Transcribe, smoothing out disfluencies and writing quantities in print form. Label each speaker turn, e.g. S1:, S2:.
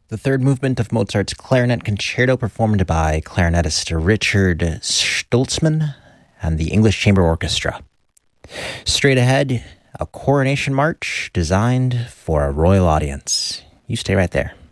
S1: The third movement of Mozart's Clarinet Concerto, performed by clarinetist Richard Stoltzman and the English Chamber Orchestra. Straight ahead, a coronation march designed for a royal audience. You stay right there.